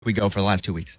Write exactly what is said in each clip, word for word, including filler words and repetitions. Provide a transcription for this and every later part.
we go for the last two weeks.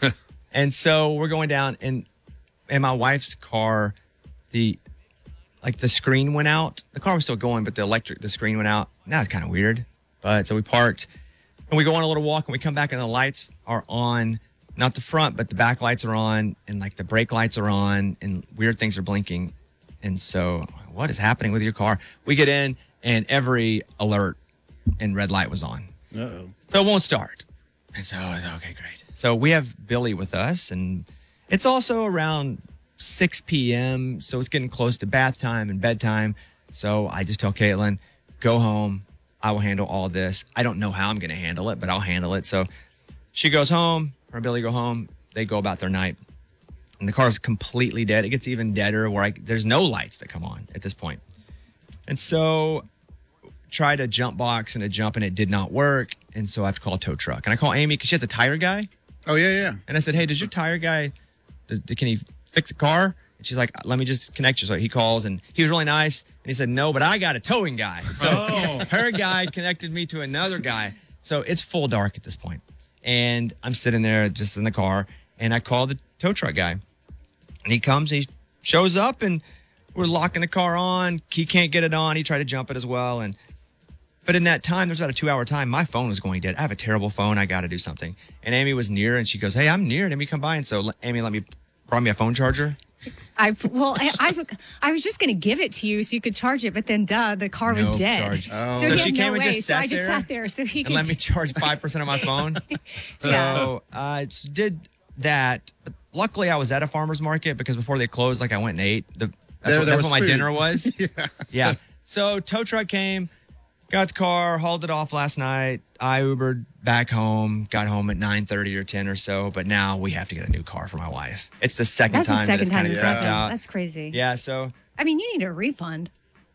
And so we're going down, and in my wife's car, the like the screen went out. The car was still going, but the electric, the screen went out. Now it's kind of weird. But so we parked, and we go on a little walk, and we come back, and the lights are on. Not the front, but the back lights are on, and like the brake lights are on, and weird things are blinking. And so, what is happening with your car? We get in, and every alert and red light was on. Uh-oh. So it won't start. And so, I was, okay, great. So we have Billy with us, and it's also around six p.m., so it's getting close to bath time and bedtime. So I just tell Caitlin, go home. I will handle all this. I don't know how I'm going to handle it, but I'll handle it. So she goes home. Her and Billy go home. They go about their night. And the car's completely dead. It gets even deader where I, there's no lights that come on at this point. And so tried a jump box and a jump, and it did not work. And so I have to call a tow truck. And I call Amy because she has a tire guy. Oh, yeah, yeah. And I said, hey, does your tire guy, does, can he fix a car? And she's like, let me just connect you. So he calls, and he was really nice. And he said, no, but I got a towing guy. So Oh. her guy connected me to another guy. So it's full dark at this point. And I'm sitting there just in the car, and I call the tow truck guy. And he comes, and he shows up, and we're locking the car on. He can't get it on. He tried to jump it as well. And But in that time, there's about a two-hour time, my phone was going dead. I have a terrible phone. I got to do something. And Amy was near, and she goes, hey, I'm near. Let me come by. And so Amy let me, brought me a phone charger. I well, I, I, I was just going to give it to you so you could charge it, but then duh, the car was No dead. charge. Oh. So, So he she had came no and way. just so sat I just there sat there so he and could let me charge five percent of my phone. So Yeah. I uh, did that. But luckily, I was at a farmer's market because before they closed, like I went and ate. The, that's There- what, there that's was what my food. dinner was. Yeah. Yeah. So tow truck came, got the car, hauled it off last night. I Ubered back home, got home at nine thirty or ten or so. But now we have to get a new car for my wife. It's the second That's the time that second it's time kind of it's crapped happened. out. That's crazy. Yeah. So I mean, you need a refund.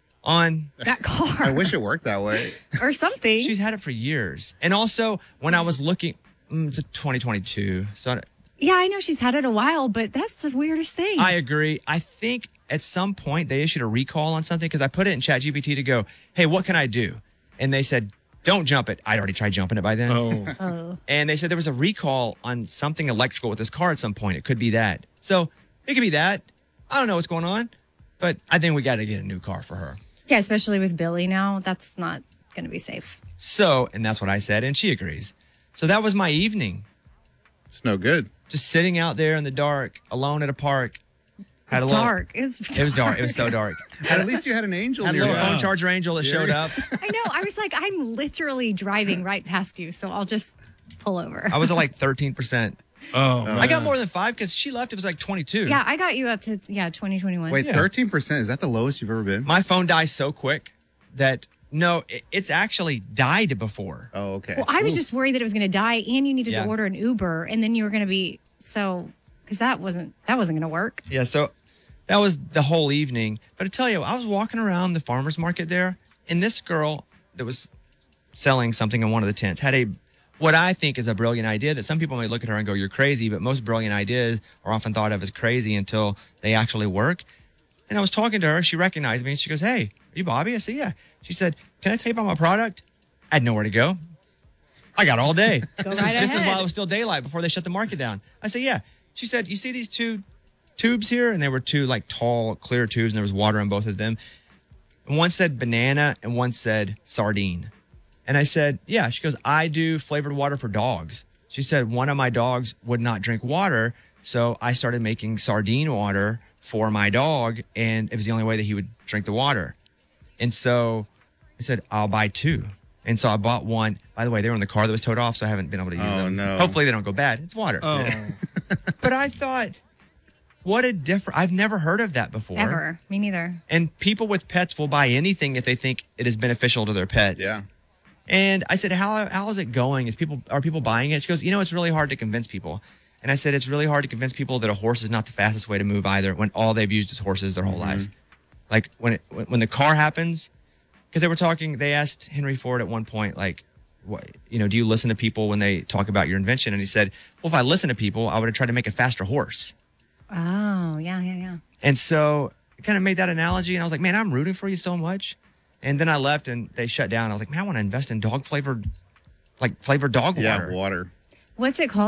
on That car. I wish it worked that way. or something. she's had it for years. And also when I was looking, mm, it's a twenty twenty-two. So yeah, I know she's had it a while, but that's the weirdest thing. I agree. I think at some point they issued a recall on something because I put it in ChatGPT to go, hey, what can I do? And they said, don't jump it. I'd already tried jumping it by then. Oh. oh. And they said there was a recall on something electrical with this car at some point. It could be that. So it could be that. I don't know what's going on, but I think we got to get a new car for her. Yeah, especially with Billy now. That's not going to be safe. So, and that's what I said, and she agrees. So that was my evening. It's no good. Just sitting out there in the dark, alone at a park. Had a little- Dark. It's It was dark. It was so dark. But at least you had an angel Had a near little you. phone charger angel that Yeah. showed up. I know. I was like, I'm literally driving right past you, so I'll just pull over. I was at like thirteen percent. Oh, I got more than five because she left. It was like twenty-two. yeah, I got you up to yeah, twenty twenty-one. Wait, Yeah. thirteen percent? Is that the lowest you've ever been? My phone dies so quick that no, it, it's actually died before. Oh, okay. Well, I was just worried that it was going to die, and you needed Yeah. to order an Uber, and then you were going to be so because that wasn't that wasn't going to work. Yeah, so that was the whole evening. But I tell you, I was walking around the farmer's market there, and this girl that was selling something in one of the tents had a what I think is a brilliant idea that some people may look at her and go, you're crazy, but most brilliant ideas are often thought of as crazy until they actually work. And I was talking to her. She recognized me, and she goes, hey, are you Bobby? I said, yeah. She said, can I tell you about my product? I had nowhere to go. I got all day. Go this right is, this is ahead. while it was still daylight before they shut the market down. I said, yeah. She said, you see these two tubes here? And they were two like tall, clear tubes, and there was water on both of them. And one said banana and one said sardine. And I said, yeah. She goes, I do flavored water for dogs. She said, one of my dogs would not drink water. So I started making sardine water for my dog. And it was the only way that he would drink the water. And so I said, I'll buy two. And so I bought one. By the way, they were in the car that was towed off, so I haven't been able to use Oh, them. no. Hopefully they don't go bad. It's water. Oh. But I thought, what a different, I've never heard of that before. Ever. Me neither. And people with pets will buy anything if they think it is beneficial to their pets. Yeah. And I said, how how is it going? Is people are people buying it? She goes, you know, it's really hard to convince people. And I said, it's really hard to convince people that a horse is not the fastest way to move either when all they've used is horses their whole life. Like when it when, when the car happens, because they were talking, they asked Henry Ford at one point, like, what, you know, do you listen to people when they talk about your invention? And he said, well, if I listen to people, I would have tried to make a faster horse. Oh, yeah, yeah, yeah. And so I kind of made that analogy, and I was like, man, I'm rooting for you so much. And then I left, and they shut down. I was like, man, I want to invest in dog flavored, like flavored dog water. Yeah, water. What's it called?